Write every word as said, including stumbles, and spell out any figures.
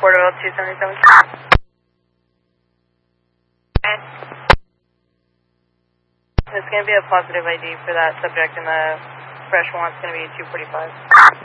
Porterville two seventy-seven. It's going to be a positive I D for that subject, and the fresh one's going to be two forty-five.